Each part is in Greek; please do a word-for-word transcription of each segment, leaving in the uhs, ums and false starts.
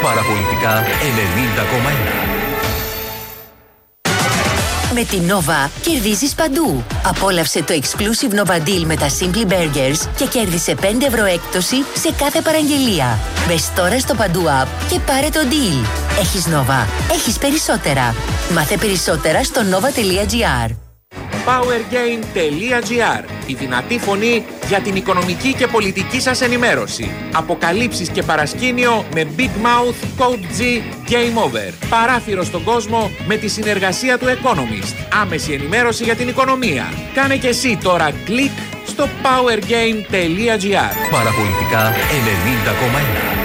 Παραπολιτικά ενενήντα κόμμα ένα. Με την Nova κερδίζεις παντού. Απόλαυσε το exclusive Nova Deal με τα Simply Burgers και κέρδισε πέντε ευρώ έκπτωση σε κάθε παραγγελία. Μπες τώρα στο Παντού App και πάρε το deal. Έχεις Nova, έχεις περισσότερα. Μάθε περισσότερα στο nova τελεία gr. powergain τελεία gr. Η δυνατή φωνή για την οικονομική και πολιτική σας ενημέρωση. Αποκαλύψεις και παρασκήνιο με Big Mouth Code G Game Over. Παράθυρο στον κόσμο με τη συνεργασία του Economist. Άμεση ενημέρωση για την οικονομία. Κάνε και εσύ τώρα κλικ στο powergain τελεία gr. Παραπολιτικά ενενήντα κόμμα ένα.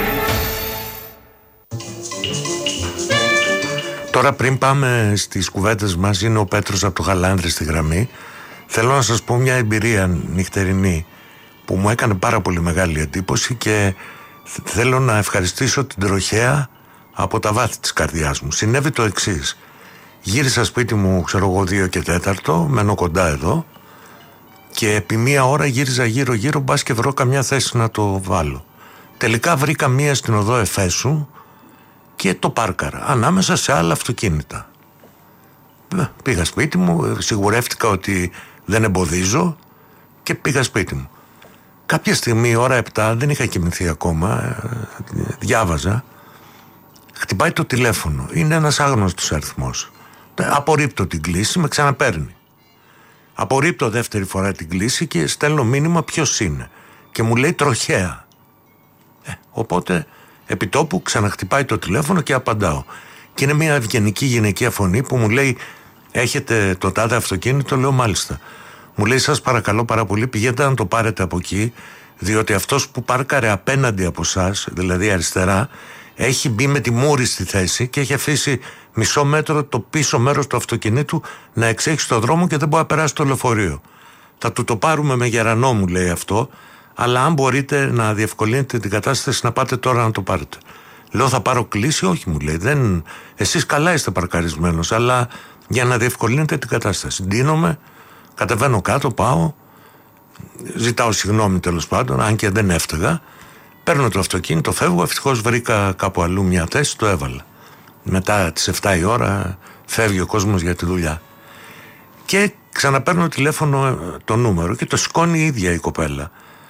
Τώρα πριν πάμε στις κουβέντες μας, είναι ο Πέτρος από το Χαλάνδρη στη γραμμή. Θέλω να σας πω μια εμπειρία νυχτερινή που μου έκανε πάρα πολύ μεγάλη εντύπωση και θέλω να ευχαριστήσω την τροχέα από τα βάθη της καρδιάς μου. Συνέβη το εξής. Γύρισα σπίτι μου, ξέρω εγώ, δύο και τέταρτο, μένω κοντά εδώ και επί μία ώρα γύριζα γύρω γύρω, μπας και βρω καμιά θέση να το βάλω. Τελικά βρήκα μία στην οδό Εφέσου και το πάρκαρα ανάμεσα σε άλλα αυτοκίνητα. Πήγα σπίτι μου, σιγουρεύτηκα ότι δεν εμποδίζω και πήγα σπίτι μου. Κάποια στιγμή, ώρα επτά, δεν είχα κοιμηθεί ακόμα, διάβαζα, χτυπάει το τηλέφωνο. Είναι ένας άγνωστος αριθμός. Απορρίπτω την κλήση, με ξαναπαίρνει. Απορρίπτω δεύτερη φορά την κλήση και στέλνω μήνυμα ποιος είναι. Και μου λέει τροχέα. Ε, οπότε επιτόπου ξαναχτυπάει το τηλέφωνο και απαντάω. Και είναι μια ευγενική γυναικεία φωνή που μου λέει, έχετε το τάδε αυτοκίνητο? Λέω μάλιστα. Μου λέει, σας παρακαλώ πάρα πολύ, πηγαίνετε να το πάρετε από εκεί, διότι αυτός που πάρκαρε απέναντι από εσάς, δηλαδή αριστερά, έχει μπει με τη μούρη στη θέση και έχει αφήσει μισό μέτρο το πίσω μέρος του αυτοκινήτου να εξέχει στο δρόμο και δεν μπορεί να περάσει το λεωφορείο. Θα του το πάρουμε με γερανό, μου λέει αυτό, αλλά αν μπορείτε να διευκολύνετε την κατάσταση, να πάτε τώρα να το πάρετε. Λέω, θα πάρω κλίση? Όχι, μου λέει, δεν... εσείς καλά είστε παρκαρισμένος, αλλά για να διευκολύνετε την κατάσταση. Ντύνομαι, κατεβαίνω κάτω, πάω, ζητάω συγγνώμη τέλος πάντων, αν και δεν έφταιγα, παίρνω το αυτοκίνητο, φεύγω, ευτυχώς βρήκα κάπου αλλού μια θέση, το έβαλα. Μετά τις επτά η ώρα φεύγει ο κόσμος για τη δουλειά. Και ξαναπαίρνω τηλέφωνο το νούμερο και το σηκώνει η ίδια η κοπέλα,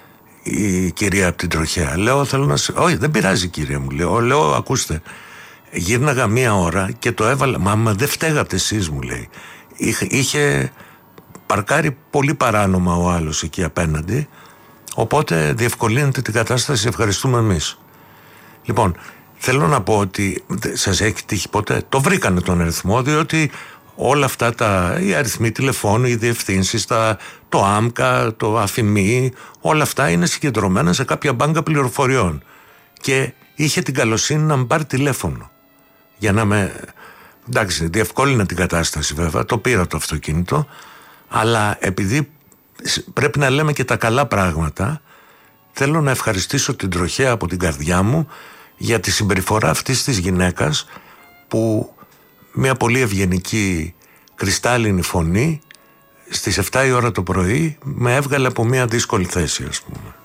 η κυρία από την τροχέα. Λέω, θέλω να σε... όχι, δεν πειράζει κυρία μου, λέω, λέω ακούστε, γύρναγα μία ώρα και το έβαλα, μα, μα δεν φταίγατε εσείς, μου λέει. Είχε, είχε παρκάρει πολύ παράνομα ο άλλος εκεί απέναντι, οπότε διευκολύνεται την κατάσταση, ευχαριστούμε εμείς. Λοιπόν, θέλω να πω ότι σας έχει τύχει ποτέ, το βρήκανε τον αριθμό, διότι όλα αυτά τα, οι αριθμοί τηλεφώνου, οι διευθύνσεις, τα, το ΆΜΚΑ, το ΑΦΙΜΗ, όλα αυτά είναι συγκεντρωμένα σε κάποια μπάνκα πληροφοριών. Και είχε την καλοσύνη να με πάρει τηλέφωνο. Για να με... εντάξει, διευκόλυνε την κατάσταση βέβαια, το πήρα το αυτοκίνητο, αλλά επειδή πρέπει να λέμε και τα καλά πράγματα, θέλω να ευχαριστήσω την τροχέα από την καρδιά μου για τη συμπεριφορά αυτής της γυναίκας που μια πολύ ευγενική κρυστάλλινη φωνή στις επτά η ώρα το πρωί με έβγαλε από μια δύσκολη θέση, ας πούμε.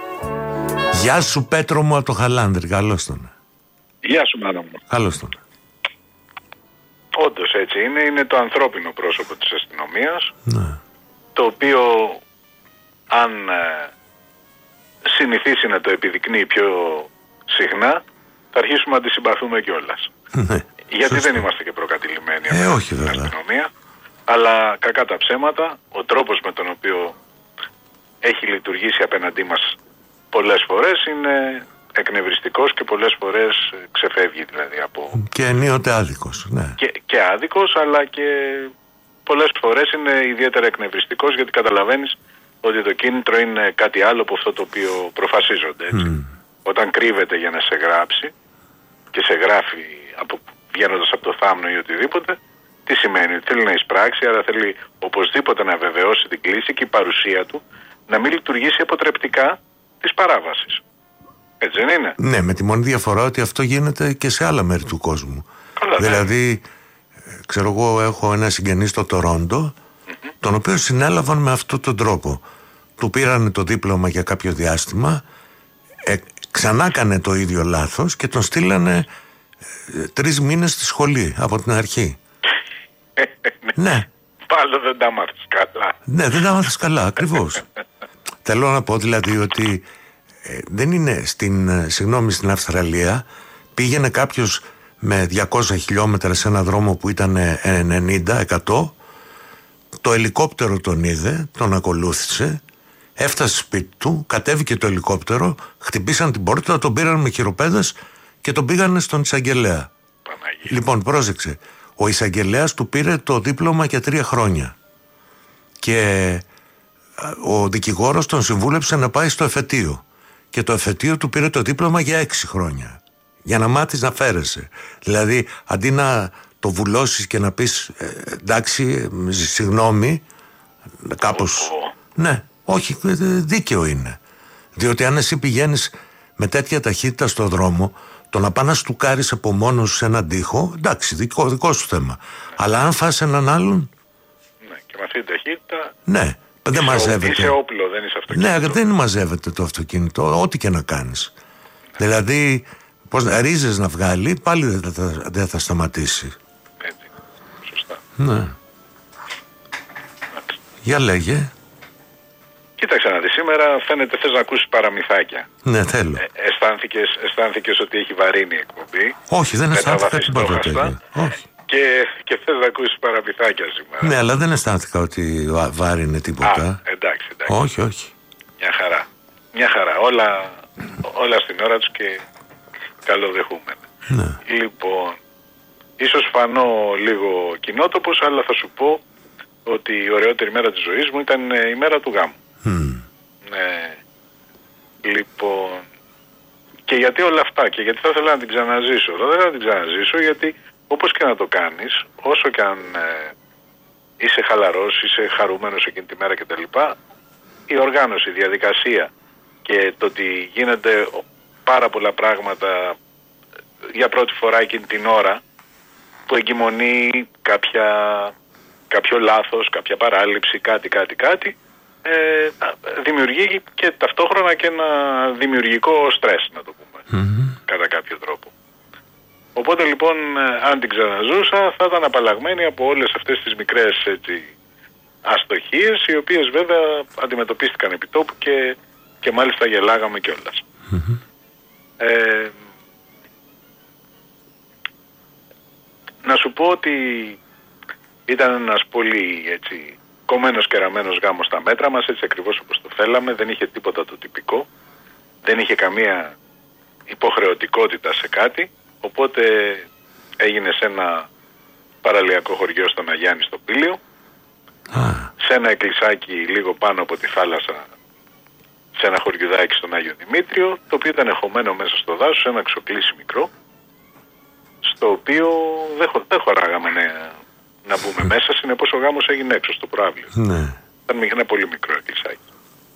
Γεια σου Πέτρο μου από το Χαλάνδρη, καλώς τον. Γεια σου μάνα μου. Καλώς τον. Όντως έτσι είναι, είναι το ανθρώπινο πρόσωπο της αστυνομίας, ναι. Το οποίο αν ε, συνηθίσει να το επιδεικνύει πιο συχνά, θα αρχίσουμε να τη συμπαθούμε κιόλας. Ναι. Γιατί Σωστό. δεν είμαστε και προκατηλημένοι ε, από όχι, την αστυνομία, αλλά κακά τα ψέματα, ο τρόπος με τον οποίο έχει λειτουργήσει απέναντί μας πολλές φορές είναι εκνευριστικός και πολλές φορές ξεφεύγει δηλαδή από... Και ενίοτε άδικος, ναι. Και, και άδικος, αλλά και πολλές φορές είναι ιδιαίτερα εκνευριστικός, γιατί καταλαβαίνεις ότι το κίνητρο είναι κάτι άλλο από αυτό το οποίο προφασίζονται, έτσι. Mm. Όταν κρύβεται για να σε γράψει και σε γράφει από, βγαίνοντας από το θάμνο ή οτιδήποτε, τι σημαίνει? Ότι θέλει να εισπράξει, άρα θέλει οπωσδήποτε να βεβαιώσει την κλίση και η παρουσία του να μην λειτουργήσει αποτρεπτικά της παράβασης. Έτσι δεν είναι? Ναι, με τη μόνη διαφορά ότι αυτό γίνεται και σε άλλα μέρη του κόσμου. Καλά, δηλαδή, ναι. ξέρω εγώ, έχω ένα συγγενή στο Τορόντο, mm-hmm. τον οποίο συνέλαβαν με αυτόν τον τρόπο. Του πήραν το δίπλωμα για κάποιο διάστημα, ε, ξανά έκανε το ίδιο λάθος και τον στείλανε ε, τρεις μήνες στη σχολή από την αρχή. Ναι. Πάλι δεν τα μάθεις καλά. Ναι, δεν τα μάθεις καλά, ακριβώς. Θέλω να πω δηλαδή ότι ε, δεν είναι στην, ε, συγγνώμη, στην Αυστραλία πήγαινε κάποιος με διακόσια χιλιόμετρα σε ένα δρόμο που ήταν ενενήντα εκατό, το ελικόπτερο τον είδε, τον ακολούθησε, έφτασε σπίτι του, κατέβηκε το ελικόπτερο, χτυπήσαν την πόρτα, τον πήραν με χειροπέδες και τον πήγανε στον εισαγγελέα. Παναγία. Λοιπόν, πρόσεξε, ο εισαγγελέας του πήρε το δίπλωμα για τρία χρόνια και ο δικηγόρος τον συμβούλεψε να πάει στο εφετείο και το εφετείο του πήρε το δίπλωμα για έξι χρόνια για να μάθεις να φέρεσαι. Δηλαδή αντί να το βουλώσεις και να πεις ε, εντάξει, συγγνώμη, κάπως Oh. ναι, όχι, δίκαιο είναι, διότι αν εσύ πηγαίνεις με τέτοια ταχύτητα στο δρόμο, το να πάνε να στουκάρεις από μόνος σε έναν τοίχο, εντάξει, δικό, δικό σου θέμα. Αλλά αν φας έναν άλλον, Ναι, και με αυτή την ταχύτητα. ναι, δεν είσαι, μαζεύεται. Είσαι όπλο, δεν είσαι αυτοκίνητο. Ναι, δεν μαζεύεται το αυτοκίνητο, ό,τι και να κάνεις. Ναι. Δηλαδή, πώς, ρίζες να βγάλει, πάλι δεν θα, δεν θα σταματήσει. Έτσι. Σωστά. Ναι. Για λέγε. Κοίταξε να δεις, σήμερα φαίνεται θες να ακούσεις παραμυθάκια. Ναι, θέλω. Ε, αισθάνθηκες, αισθάνθηκες ότι έχει βαρύνει η εκπομπή. Όχι, δεν αισθάνθηκα τίποτα τέτοιο. Όχι. Και, και θες να ακούσεις παραμυθάκια σήμερα. Ναι, αλλά δεν αισθάνθηκα ότι βα- βάρινε τίποτα. Α, εντάξει, εντάξει. Όχι, όχι. Μια χαρά. Μια χαρά. Όλα, όλα στην ώρα τους και καλοδεχούμενα. Ναι. Λοιπόν, ίσως φανώ λίγο κοινότοπος, αλλά θα σου πω ότι η ωραιότερη μέρα της ζωής μου ήταν η μέρα του γάμου. Mm. Ναι. Λοιπόν, και γιατί όλα αυτά και γιατί θα ήθελα να την ξαναζήσω. Θα ήθελα να την ξαναζήσω γιατί όπως και να το κάνεις, όσο και αν ε, είσαι χαλαρός, είσαι χαρούμενος εκείνη τη μέρα κτλ, η οργάνωση, η διαδικασία και το ότι γίνονται πάρα πολλά πράγματα για πρώτη φορά εκείνη την ώρα που εγκυμονεί κάποια, κάποιο λάθος, κάποια παράληψη, κάτι, κάτι, κάτι, ε, δημιουργεί και ταυτόχρονα και ένα δημιουργικό στρες, να το πούμε, mm-hmm. κατά κάποιο τρόπο. Οπότε λοιπόν, αν την ξαναζούσα, θα ήταν απαλλαγμένη από όλες αυτές τις μικρές έτσι, αστοχίες, οι οποίες βέβαια αντιμετωπίστηκαν επί τόπου και, και μάλιστα γελάγαμε κιόλας. Mm-hmm. Ε, να σου πω ότι ήταν ένας πολύ έτσι, κομμένος και ραμμένος γάμος στα μέτρα μας, έτσι ακριβώς όπως το θέλαμε, δεν είχε τίποτα το τυπικό, δεν είχε καμία υποχρεωτικότητα σε κάτι, οπότε έγινε σε ένα παραλιακό χωριό στον Αγιάννη στο Πήλιο, ah. σε ένα εκκλησάκι λίγο πάνω από τη θάλασσα, σε ένα χωριουδάκι στον Άγιο Δημήτριο, το οποίο ήταν εχωμένο μέσα στο δάσος, ένα ξοκλήσι μικρό, στο οποίο δεν, χω, δεν χωράγαμε να, να μπούμε μέσα, συνεπώς ο γάμος έγινε έξω στο προάβλιο. Ναι. Ήταν ένα πολύ μικρό εκκλησάκι.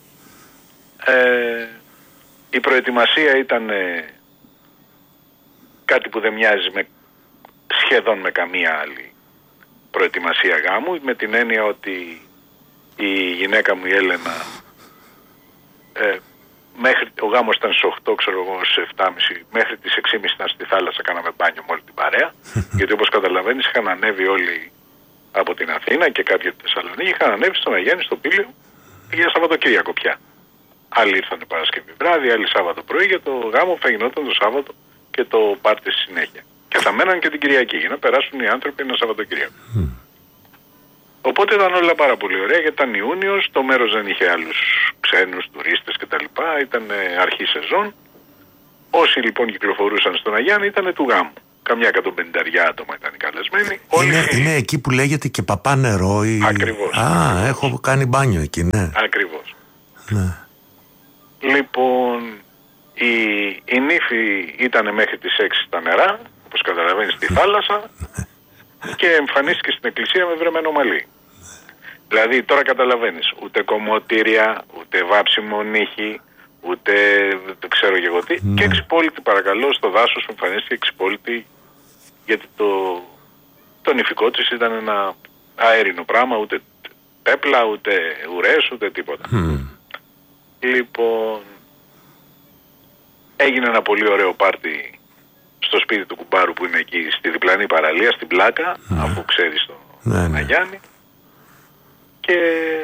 Ε, η προετοιμασία ήταν ε, κάτι που δεν μοιάζει με, σχεδόν με καμία άλλη προετοιμασία γάμου, με την έννοια ότι η γυναίκα μου η Έλενα, ε, μέχρι, ο γάμος ήταν στις οκτώ, ξέρω εγώ, στις επτά και μισή, μέχρι τις έξι και μισή ήταν στη θάλασσα, κάναμε μπάνιο με όλη την παρέα, γιατί όπως καταλαβαίνεις είχαν ανέβει όλοι από την Αθήνα και κάποιοι από τη Θεσσαλονίκη, είχαν ανέβει στον Αγιάννη στο Πήλιο για Σαββατοκύριακο πια. Άλλοι ήρθαν Παρασκευή βράδυ, άλλοι Σάββατο πρωί για το γάμο που θα γινόταν το Σάββατο και το πάρτι στη συνέχεια. Και θα μέναν και την Κυριακή για να περάσουν οι άνθρωποι ένα Σαββατοκύριακο. Mm. Οπότε ήταν όλα πάρα πολύ ωραία γιατί ήταν Ιούνιος, το μέρος δεν είχε άλλους ξένους, τουρίστες κτλ. Ήταν αρχή σεζόν. Όσοι λοιπόν κυκλοφορούσαν στον Αγιάννη ήταν του γάμου. Καμιά εκατόν πενήντα άτομα ήταν καλεσμένοι. Είναι, Όλοι... είναι εκεί που λέγεται και παπά νερό ή... Ακριβώς. Α, ακριβώς. έχω κάνει μπάνιο εκεί, ναι. Ακριβώς. Ναι. Λοιπόν, η, η νύφη ήταν μέχρι τις έξι στα νερά, όπως καταλαβαίνεις, στη θάλασσα και εμφανίστηκε στην εκκλησία με βρεμένο μαλλί. Δηλαδή τώρα καταλαβαίνεις, ούτε κομμωτήρια, ούτε βάψιμο νύχι, ούτε δεν ξέρω και εγώ τι. Ναι. Και εξυπόλυτη παρακαλώ στο δάσος εμφανίστηκε εξυπόλυτη γιατί το, το νηφικό της ήταν ένα αέρινο πράγμα, ούτε πέπλα, ούτε ουρές, ούτε τίποτα. Mm. Λοιπόν, Έγινε ένα πολύ ωραίο πάρτι στο σπίτι του κουμπάρου που είναι εκεί στη διπλανή παραλία, στην Πλάκα, ναι. αφού ξέρεις τον ναι, ναι. Αγιάννη. Και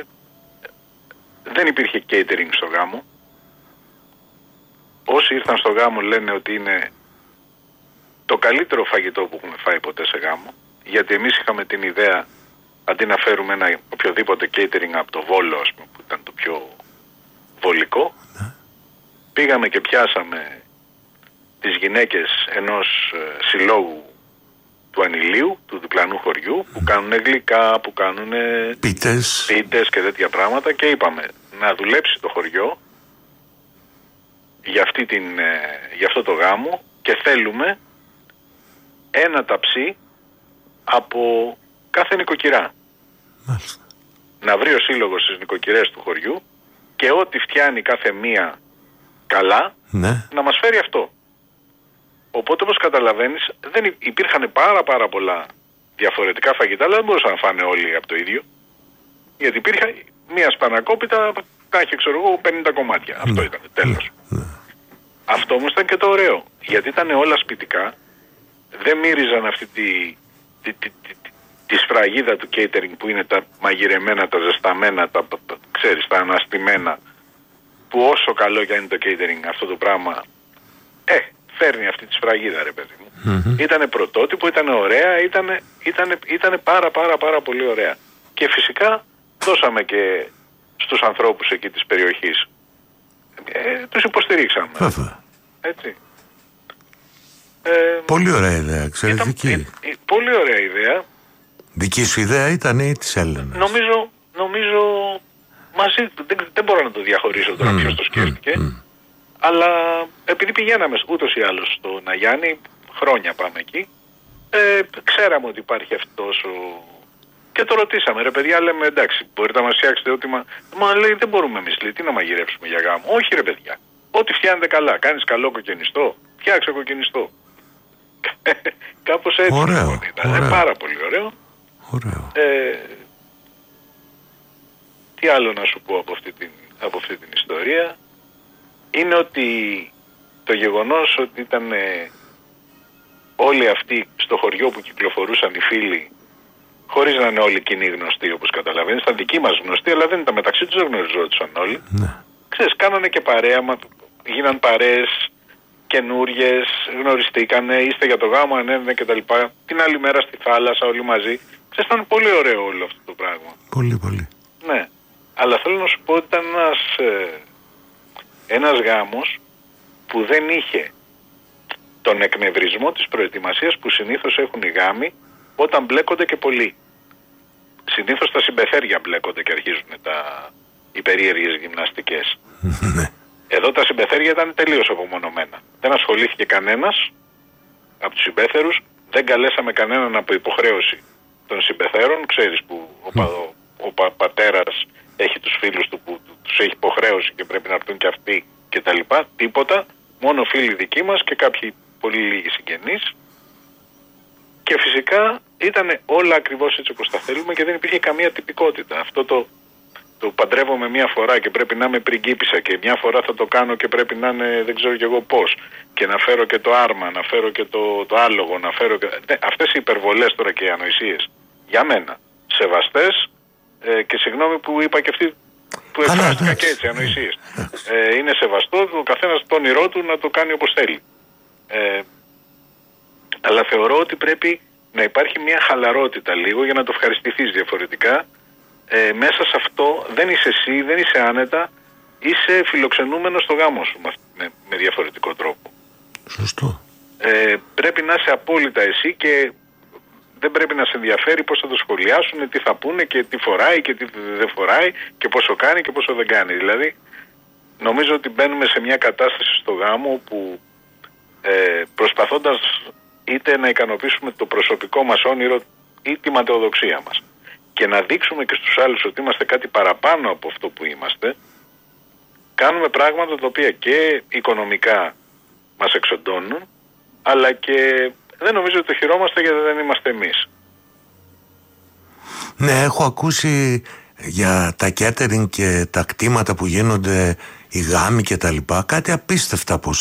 δεν υπήρχε catering στο γάμο. Όσοι ήρθαν στο γάμο λένε ότι είναι το καλύτερο φαγητό που έχουμε φάει ποτέ σε γάμο, γιατί εμείς είχαμε την ιδέα, αντί να φέρουμε ένα οποιοδήποτε catering από το Βόλο, ας πούμε, που ήταν το πιο βολικό, ναι. πήγαμε και πιάσαμε τις γυναίκες ενός ε, συλλόγου του Ανηλίου, του διπλανού χωριού, που κάνουν γλυκά, που κάνουν πίτες. πίτες και τέτοια πράγματα, και είπαμε να δουλέψει το χωριό για, αυτή την, ε, για αυτό το γάμο, και θέλουμε ένα ταψί από κάθε νοικοκυρά. Μάλιστα. Να βρει ο σύλλογος τις νοικοκυρές του χωριού και ό,τι φτιάνει κάθε μία καλά, ναι. να μας φέρει αυτό. Οπότε, όπως καταλαβαίνεις, δεν υπήρχαν πάρα πάρα πολλά διαφορετικά φαγητά, αλλά δεν μπορούσαν να φάνε όλοι από το ίδιο. Γιατί υπήρχε μία σπανακόπιτα, τα είχε, ξέρω εγώ, πενήντα κομμάτια. Ναι. Αυτό ήταν, τέλος. Ναι. Αυτό όμως ήταν και το ωραίο, γιατί ήταν όλα σπιτικά, δεν μύριζαν αυτή τη, τη, τη, τη, τη σφραγίδα του catering που είναι τα μαγειρεμένα, τα ζεσταμένα, τα, ξέρεις, τα αναστημένα, που όσο καλό και αν είναι το catering αυτό το πράγμα, ε, φέρνει αυτή τη σφραγίδα, ρε παιδί μου. Mm-hmm. Ήτανε πρωτότυπο, ήτανε ωραία, ήτανε, ήτανε, ήτανε πάρα πάρα πάρα πολύ ωραία. Και φυσικά δώσαμε και στους ανθρώπους εκεί της περιοχής. Ε, τους υποστηρίξαμε. Βέβαια. Έτσι. Ε, πολύ ωραία ιδέα, εξαιρετική. Ήταν, ε, ε, πολύ ωραία ιδέα. Δική σου ιδέα ήταν ή της Έλενας? Νομίζω, νομίζω μαζί, δεν, δεν μπορώ να το διαχωρίσω τώρα mm, ποιος το σκέφτηκε. Mm, mm. Αλλά επειδή πηγαίναμε ούτως ή άλλως στον Αγιάννη, χρόνια πάμε εκεί, ε, ξέραμε ότι υπάρχει αυτός ο... Και το ρωτήσαμε, ρε παιδιά, λέμε εντάξει, μπορείτε να μας φτιάξετε ό,τι μα... Μα λέει δεν μπορούμε εμείς, λέει, τι να μαγειρεύσουμε για γάμο? Όχι ρε παιδιά, ό,τι φτιάνετε καλά, κάνεις καλό κοκκινιστό, φτιάξε κοκκινιστό. Κάπως έτσι. Ωραίο, λοιπόν, ήταν ωραίο. Πάρα πολύ ωραίο. Ωραίο. Ε, τι άλλο να σου πω από αυτή την, από αυτή την ιστορία? Είναι ότι το γεγονός ότι ήταν ε, όλοι αυτοί στο χωριό που κυκλοφορούσαν οι φίλοι, χωρίς να είναι όλοι κοινοί γνωστοί, όπως καταλαβαίνεις, ήταν δικοί μας γνωστοί, αλλά δεν ήταν μεταξύ τους, δεν γνωριζόντουσαν όλοι. Ναι. Ξέρεις, κάνανε και παρέα, μα, γίναν παρέες καινούριες, γνωριστήκανε, είστε για το γάμο, ανέβαινε και τα λοιπά. Την άλλη μέρα στη θάλασσα όλοι μαζί. Ξέρεις, ήταν πολύ ωραίο όλο αυτό το πράγμα. Πολύ, πολύ. Ναι. Αλλά θέλω να σου πω ότι ήταν ένας, ε, ένας γάμος που δεν είχε τον εκνευρισμό της προετοιμασίας που συνήθως έχουν οι γάμοι όταν μπλέκονται και πολλοί. Συνήθως τα συμπεθέρια μπλέκονται και αρχίζουν τα, οι περίεργες γυμναστικές. Εδώ τα συμπεθέρια ήταν τελείως απομονωμένα. Δεν ασχολήθηκε κανένας από τους συμπέθερους, δεν καλέσαμε κανέναν από υποχρέωση των συμπεθέρων. Ξέρεις που ο, πα, ο, ο πα, πατέρας έχει τους φίλους του που τους έχει υποχρέωση και πρέπει να έρθουν και αυτοί και τα λοιπά. Τίποτα, μόνο φίλοι δικοί μας και κάποιοι πολύ λίγοι συγγενείς. Και φυσικά ήταν όλα ακριβώς έτσι όπως τα θέλουμε και δεν υπήρχε καμία τυπικότητα. Αυτό το, το παντρεύομαι μια φορά και πρέπει να είμαι πριγκίπισσα και μια φορά θα το κάνω και πρέπει να είναι δεν ξέρω κι εγώ πώς. Και να φέρω και το άρμα, να φέρω και το, το άλογο, να φέρω και... Ναι, αυτές οι υπερβολές τώρα και οι ανοησίες, για μένα, σεβαστές ε, και συγγνώμη που είπα και αυτή που εκφράστηκα και έτσι, ανοησίες. Ε, είναι σεβαστό ο καθένας το όνειρό του να το κάνει όπως θέλει. Ε, αλλά θεωρώ ότι πρέπει να υπάρχει μια χαλαρότητα λίγο για να το ευχαριστηθείς. Διαφορετικά ε, μέσα σε αυτό δεν είσαι εσύ, δεν είσαι άνετα, είσαι φιλοξενούμενος στο γάμο σου με, με διαφορετικό τρόπο. Σωστό. Ε, πρέπει να είσαι απόλυτα εσύ και δεν πρέπει να σε ενδιαφέρει πώς θα το σχολιάσουν, τι θα πούνε και τι φοράει και τι δεν φοράει και πόσο κάνει και πόσο δεν κάνει. Δηλαδή νομίζω ότι μπαίνουμε σε μια κατάσταση στο γάμο που ε, προσπαθώντας είτε να ικανοποιήσουμε το προσωπικό μας όνειρο ή τη ματαιοδοξία μας και να δείξουμε και στους άλλους ότι είμαστε κάτι παραπάνω από αυτό που είμαστε, κάνουμε πράγματα τα οποία και οικονομικά μας εξοντώνουν, αλλά και δεν νομίζω ότι το χειρόμαστε γιατί δεν είμαστε εμείς. Ναι, έχω ακούσει για τα catering και τα κτήματα που γίνονται, οι γάμοι και τα λοιπά, κάτι απίστευτα ποσά.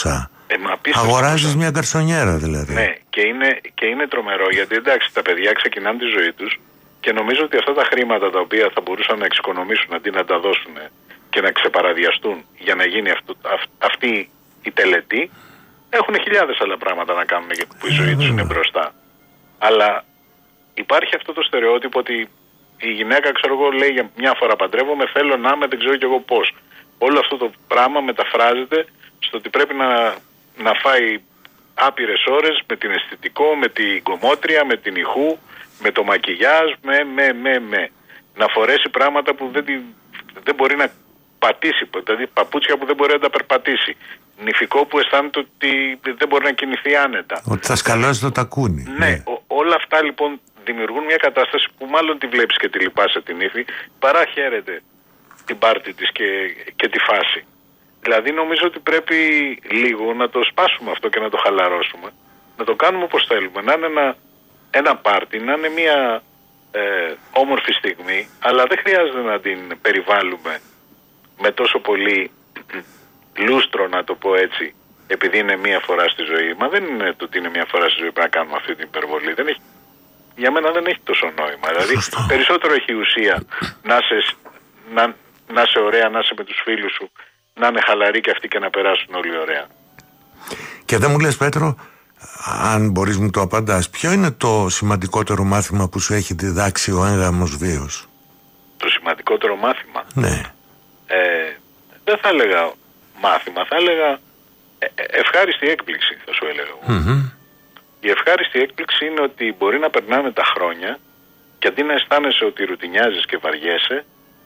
Ε, μα απίστευτο. Αγοράζεις μια γκαρσονιέρα δηλαδή. Ναι, και είναι, και είναι τρομερό γιατί εντάξει, τα παιδιά ξεκινάνε τη ζωή τους και νομίζω ότι αυτά τα χρήματα τα οποία θα μπορούσαν να εξοικονομήσουν αντί να τα δώσουν και να ξεπαραδιαστούν για να γίνει αυτό, αυ, αυτή η τελετή, έχουν χιλιάδες άλλα πράγματα να κάνουν που η ζωή τους είναι μπροστά. Αλλά υπάρχει αυτό το στερεότυπο ότι η γυναίκα, ξέρω εγώ, λέει για μια φορά παντρεύομαι, θέλω να είμαι, δεν ξέρω κι εγώ πώς. Όλο αυτό το πράγμα μεταφράζεται στο ότι πρέπει να, να φάει άπειρες ώρες με την αισθητικό, με την κομμότρια, με την ηχού, με το μακιγιάζ, με, με, με, με. Να φορέσει πράγματα που δεν, δεν μπορεί να πατήσει, δηλαδή παπούτσια που δεν μπορεί να τα περπατήσει. Νηφικό που αισθάνεται ότι δεν μπορεί να κινηθεί άνετα. Ότι θα σκαλώσει το τακούνι. Ναι, ναι. Ό, όλα αυτά λοιπόν δημιουργούν μια κατάσταση που μάλλον τη βλέπεις και τη λυπάσαι την ύφη, παρά χαίρεται την πάρτη της και, και τη φάση. Δηλαδή νομίζω ότι πρέπει λίγο να το σπάσουμε αυτό και να το χαλαρώσουμε. Να το κάνουμε όπως θέλουμε. Να είναι ένα, ένα πάρτι, να είναι μια ε, όμορφη στιγμή, αλλά δεν χρειάζεται να την περιβάλλουμε με τόσο πολύ λούστρο, να το πω έτσι, επειδή είναι μία φορά στη ζωή. Μα δεν είναι το ότι είναι μία φορά στη ζωή που να κάνουμε αυτή την υπερβολή. Δεν έχει, για μένα δεν έχει τόσο νόημα. Δηλαδή περισσότερο έχει ουσία να είσαι, να, να είσαι ωραία, να είσαι με τους φίλους σου, να είναι χαλαροί και αυτοί και να περάσουν όλοι ωραία. Και δεν μου λες, Πέτρο, αν μπορείς μου το απαντάς, ποιο είναι το σημαντικότερο μάθημα που σου έχει διδάξει ο έγγαμος βίος? Το σημαντικότερο μάθημα? Ναι. Ε, δεν θα έλεγα μάθημα, θα έλεγα ε, ευχάριστη έκπληξη, θα σου έλεγα. Mm-hmm. Η ευχάριστη έκπληξη είναι ότι μπορεί να περνάνε τα χρόνια και αντί να αισθάνεσαι ότι ρουτινιάζεις και βαριέσαι,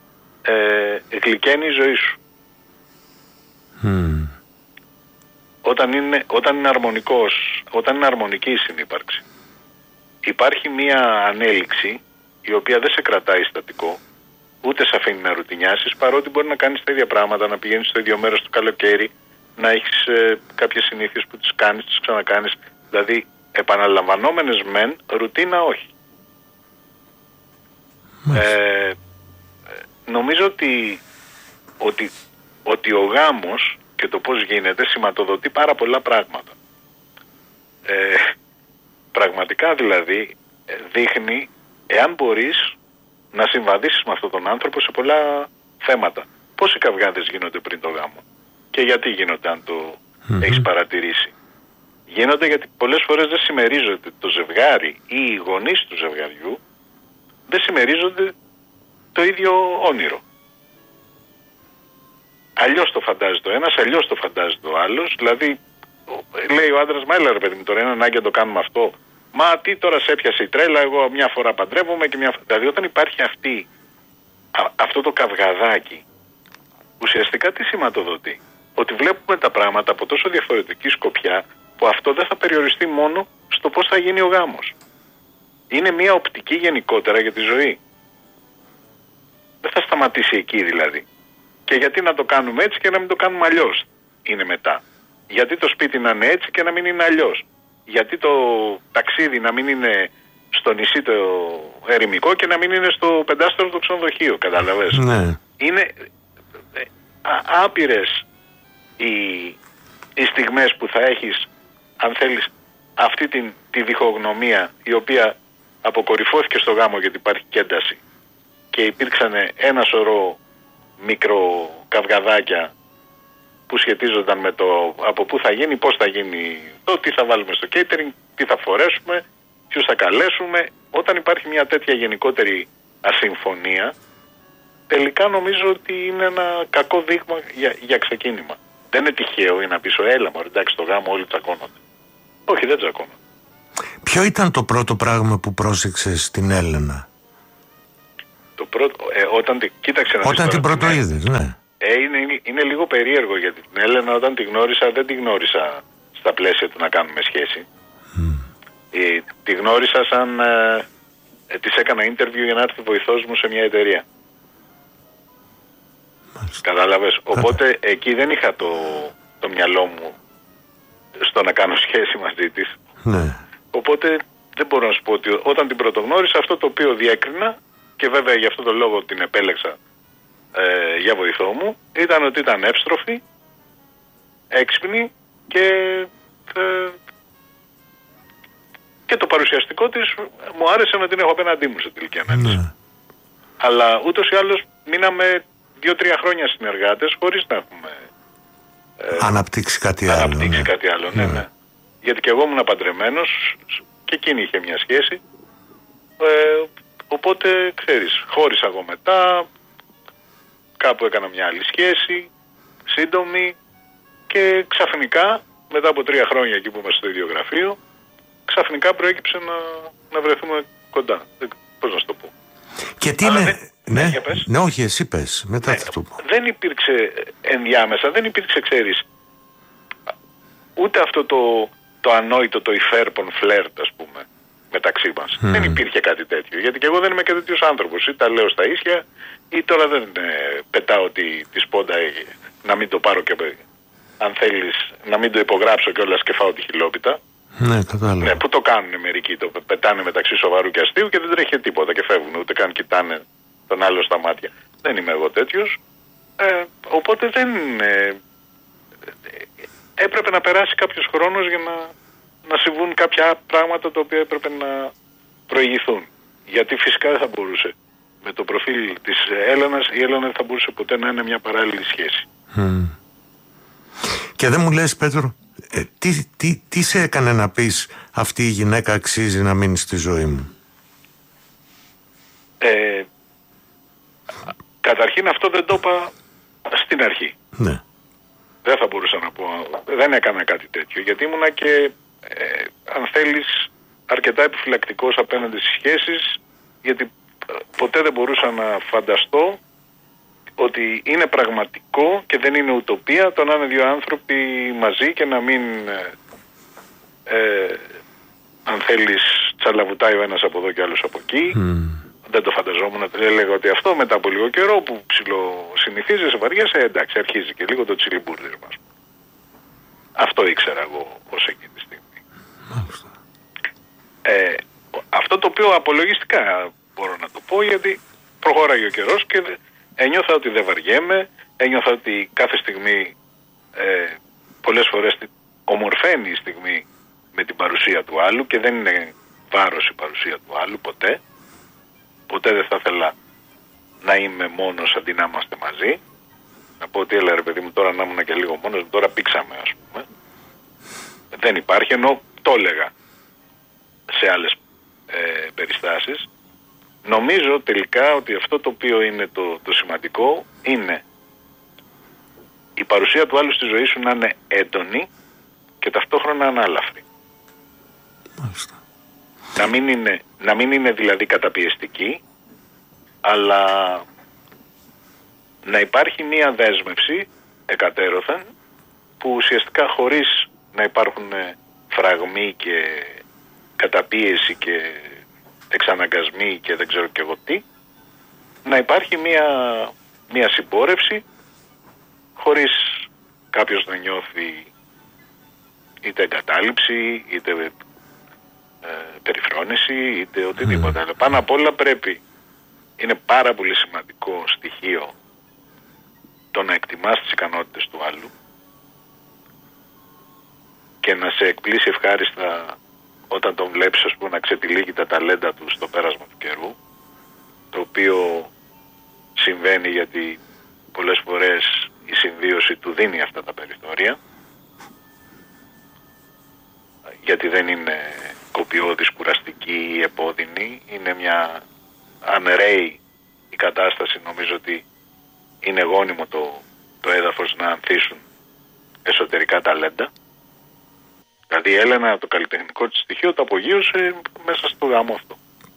ε, γλυκαίνει η ζωή σου. Mm. Όταν είναι, όταν είναι αρμονικός, όταν είναι αρμονική η συνύπαρξη, υπάρχει μία ανέλυξη η οποία δεν σε κρατάει στατικό, ούτε σε αφήνει να ρουτινιάσεις, παρότι μπορεί να κάνεις τα ίδια πράγματα, να πηγαίνεις στο ίδιο μέρος το καλοκαίρι, να έχεις ε, κάποιες συνήθειες που τις κάνεις, τις ξανακάνεις, δηλαδή επαναλαμβανόμενες μεν, ρουτίνα όχι. Ε, νομίζω ότι, ότι, ότι ο γάμος και το πώς γίνεται σηματοδοτεί πάρα πολλά πράγματα. Ε, πραγματικά δηλαδή δείχνει εάν μπορείς να συμβαδίσεις με αυτόν τον άνθρωπο σε πολλά θέματα. Πόσοι καυγάδες γίνονται πριν το γάμο και γιατί γίνονται, αν το mm-hmm. έχεις παρατηρήσει? Γίνονται γιατί πολλές φορές δεν συμμερίζονται το ζευγάρι ή οι γονείς του ζευγαριού, δεν συμμερίζονται το ίδιο όνειρο. Αλλιώς το φαντάζει το ένας, αλλιώς το φαντάζει το άλλος. Δηλαδή λέει ο άντρας, μα έλα ρε παιδί μου, τώρα είναι ανάγκη να το κάνουμε αυτό. Μα τι τώρα σε έπιασε η τρέλα, εγώ μια φορά παντρεύομαι και μια φορά. Δηλαδή όταν υπάρχει αυτή, α, αυτό το καυγαδάκι, ουσιαστικά τι σηματοδοτεί? Ότι βλέπουμε τα πράγματα από τόσο διαφορετική σκοπιά, που αυτό δεν θα περιοριστεί μόνο στο πώς θα γίνει ο γάμος. Είναι μια οπτική γενικότερα για τη ζωή. Δεν θα σταματήσει εκεί δηλαδή. Και γιατί να το κάνουμε έτσι και να μην το κάνουμε αλλιώς, είναι μετά. Γιατί το σπίτι να είναι έτσι και να μην είναι αλλιώς. Γιατί το ταξίδι να μην είναι στο νησί το ερημικό και να μην είναι στο πεντάστερο το ξενοδοχείο, καταλαβες. Ναι. Είναι α, άπειρες οι, οι στιγμές που θα έχεις, αν θέλεις, αυτή την, τη διχογνωμία η οποία αποκορυφώθηκε στο γάμο γιατί υπάρχει και ένταση και υπήρξαν ένα σωρό μικροκαυγαδάκια που σχετίζονταν με το από πού θα γίνει, πώς θα γίνει, το τι θα βάλουμε στο catering, τι θα φορέσουμε, ποιους θα καλέσουμε. Όταν υπάρχει μια τέτοια γενικότερη ασυμφωνία, τελικά νομίζω ότι είναι ένα κακό δείγμα για, για ξεκίνημα. Δεν είναι τυχαίο ή να πεις, έλα μωρέ, εντάξει, στο γάμο όλοι τσακώνονται. Όχι, δεν τσακώνονται. Ποιο ήταν το πρώτο πράγμα που πρόσεξες στην Έλενα? Το πρώτο, ε, όταν τη, κοίταξε να Όταν την πρωτοείδες, ναι. Ε, είναι, είναι, είναι λίγο περίεργο γιατί την Έλενα όταν τη γνώρισα, δεν τη γνώρισα στα πλαίσια του να κάνουμε σχέση. Mm. Ε, τη γνώρισα σαν ε, ε, της έκανα interview για να έρθει βοηθός μου σε μια εταιρεία. Κατάλαβες. Οπότε εκεί δεν είχα το, το μυαλό μου στο να κάνω σχέση μαζί της. Ναι. Οπότε δεν μπορώ να σου πω ότι όταν την πρωτογνώρισα, αυτό το οποίο διέκρινα, και βέβαια για αυτό το λόγο την επέλεξα ε, για βοηθό μου, ήταν ότι ήταν εύστροφη, έξυπνη και, ε, και το παρουσιαστικό της μου άρεσε να την έχω απέναντί μου σε τελική ανάλυση. Ναι. Αλλά ούτως ή άλλως μείναμε δύο-τρία χρόνια συνεργάτες χωρίς να έχουμε ε, αναπτύξει κάτι άλλο. Αναπτύξει ναι. κάτι άλλο, ναι, ναι. ναι. Γιατί και εγώ ήμουν παντρεμένος και εκείνη είχε μια σχέση. Ε, οπότε, ξέρεις, χώρισα εγώ μετά, κάπου έκανα μια άλλη σχέση, σύντομη, και ξαφνικά, μετά από τρία χρόνια εκεί που είμαστε στο ίδιο γραφείο, ξαφνικά προέκυψε να, να βρεθούμε κοντά. Πώς να σου το πω. Και τι είναι... είναι... Ναι, ναι, ναι, όχι, εσύ πες, μετά ναι, θα το πω. Δεν υπήρξε ενδιάμεσα, δεν υπήρξε, ξέρεις, ούτε αυτό το, το ανόητο, το υφέρπον φλερτ, ας πούμε, μεταξύ μας. Mm. Δεν υπήρχε κάτι τέτοιο. Γιατί και εγώ δεν είμαι και τέτοιος άνθρωπος. Ή τα λέω στα ίσια, ή τώρα δεν ε, πετάω τη, τη σπόντα ε, να μην το πάρω και, αν θέλεις, να μην το υπογράψω κιόλας και φάω τη χιλόπιτα. Ναι, κατάλαβα. Ναι, που το κάνουν μερικοί. Το πετάνε μεταξύ σοβαρού και αστείου και δεν τρέχει τίποτα και φεύγουν. Ούτε καν κοιτάνε τον άλλο στα μάτια. Δεν είμαι εγώ τέτοιος. Ε, οπότε δεν. Ε, έπρεπε να περάσει κάποιος χρόνος για να, να συμβούν κάποια πράγματα τα οποία έπρεπε να προηγηθούν. Γιατί φυσικά δεν θα μπορούσε. Με το προφίλ της Έλενας, η Έλενα δεν θα μπορούσε ποτέ να είναι μια παράλληλη σχέση. Mm. Και δεν μου λες, Πέτρο, ε, τι, τι, τι σε έκανε να πεις αυτή η γυναίκα αξίζει να μείνει στη ζωή μου? Ε, καταρχήν αυτό δεν το είπα στην αρχή. Ναι. Δεν θα μπορούσα να πω, δεν έκανα κάτι τέτοιο, γιατί ήμουνα και, ε, αν θέλεις, αρκετά επιφυλακτικός απέναντι στις σχέσεις, γιατί ποτέ δεν μπορούσα να φανταστώ ότι είναι πραγματικό και δεν είναι ουτοπία το να είναι δύο άνθρωποι μαζί και να μην, ε, ε, αν θέλεις, τσαλαβουτάει ο ένας από εδώ και άλλος από εκεί. Mm. Δεν το φανταζόμουν, έλεγα ότι αυτό μετά από λίγο καιρό που ψιλοσυνηθίζεσαι, βαριέσαι, εντάξει, αρχίζει και λίγο το τσιλιμπούρδες μας. Αυτό ήξερα εγώ ως εκείνη τη στιγμή. Mm. Ε, αυτό το οποίο απολογιστικά μπορώ να το πω, γιατί προχώραγε ο καιρός και ένιωθα ότι δεν βαριέμαι, ένιωθα ότι κάθε στιγμή, ε, πολλές φορές ομορφαίνει η στιγμή με την παρουσία του άλλου και δεν είναι βάρος η παρουσία του άλλου ποτέ. Ποτέ δεν θα ήθελα να είμαι μόνος αντί να είμαστε μαζί. Να πω ότι έλα ρε παιδί μου, τώρα να ήμουν και λίγο μόνος, τώρα πήξαμε, ας πούμε. Δεν υπάρχει, ενώ το έλεγα σε άλλες ε, περιστάσεις. Νομίζω τελικά ότι αυτό το οποίο είναι το, το σημαντικό είναι η παρουσία του άλλου στη ζωή σου να είναι έντονη και ταυτόχρονα ανάλαφρη. Μάλιστα. Να μην είναι, να μην είναι δηλαδή καταπιεστική, αλλά να υπάρχει μία δέσμευση εκατέρωθεν που ουσιαστικά χωρίς να υπάρχουν φραγμοί και καταπίεση και εξαναγκασμοί και δεν ξέρω και εγώ τι, να υπάρχει μία, μία συμπόρευση χωρίς κάποιος να νιώθει είτε εγκατάλειψη είτε ε, περιφρόνηση είτε οτιδήποτε. Mm. Αλλά πάνω απ' όλα πρέπει, είναι πάρα πολύ σημαντικό στοιχείο το να εκτιμάς τις ικανότητες του άλλου και να σε εκπλήσει ευχάριστα όταν τον βλέπεις, ας πούμε, να ξετυλίγει τα ταλέντα του στο πέρασμα του καιρού, το οποίο συμβαίνει γιατί πολλές φορές η συμβίωση του δίνει αυτά τα περιθώρια, γιατί δεν είναι κοπιώδης, κουραστική ή επώδυνη, είναι μια, αν ρέει η κατάσταση, νομίζω ότι είναι γόνιμο το, το έδαφος να ανθίσουν εσωτερικά ταλέντα. Δηλαδή η Έλενα το καλλιτεχνικό της στοιχείο το απογείωσε μέσα στο γάμο αυτό.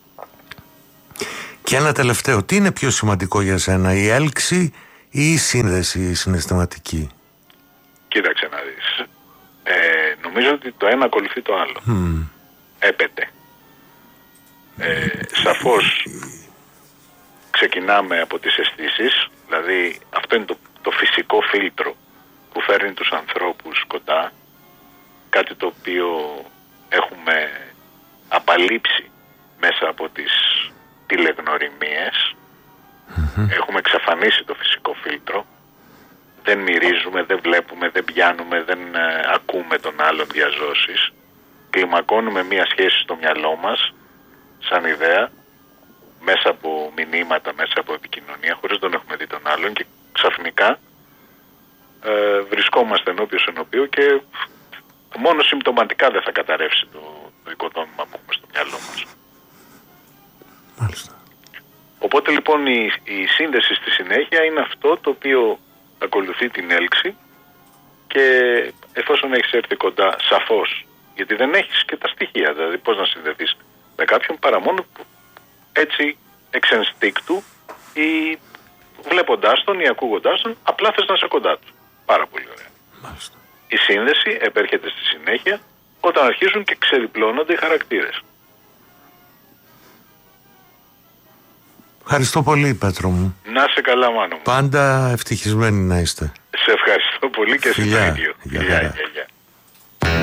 Και ένα τελευταίο, τι είναι πιο σημαντικό για σένα, η έλξη ή η σύνδεση συναισθηματική? Κοίταξε να δεις. Ε, νομίζω ότι το ένα ακολουθεί το άλλο. Mm. Έπεται. Ε, σαφώς ξεκινάμε από τις αισθήσεις, δηλαδή αυτό είναι το, το φυσικό φίλτρο που φέρνει τους ανθρώπους κοντά, κάτι το οποίο έχουμε απαλείψει μέσα από τις τηλεγνωριμίες. Mm-hmm. Έχουμε εξαφανίσει το φυσικό φίλτρο, δεν μυρίζουμε, δεν βλέπουμε, δεν πιάνουμε, δεν ε, ακούμε τον άλλον διαζώσεις. Κλιμακώνουμε μία σχέση στο μυαλό μας, σαν ιδέα, μέσα από μηνύματα, μέσα από επικοινωνία, χωρίς τον έχουμε δει τον άλλον, και ξαφνικά ε, βρισκόμαστε ενώπιος ενωπίου και μόνο συμπτωματικά δεν θα καταρρεύσει το, το οικοδόμημα που έχουμε στο μυαλό μας. Μάλιστα. Οπότε λοιπόν η, η σύνδεση στη συνέχεια είναι αυτό το οποίο ακολουθεί την έλξη, και εφόσον έχεις έρθει κοντά, σαφώς, γιατί δεν έχεις και τα στοιχεία, δηλαδή πώς να συνδεθείς με κάποιον παρά μόνο που έτσι εξ ενστίκτου ή βλέποντάς τον ή ακούγοντάς τον, απλά θες να είσαι κοντά του. Πάρα πολύ ωραία. Μάλιστα. Η σύνδεση επέρχεται στη συνέχεια όταν αρχίζουν και ξεδιπλώνονται οι χαρακτήρες. Ευχαριστώ πολύ, Πέτρο μου. Να σε καλά, Μάνο μου. Πάντα ευτυχισμένοι να είστε. Σε ευχαριστώ πολύ και Φιλιά. εσύ το ίδιο. Γεια Φιλιά. χαρά.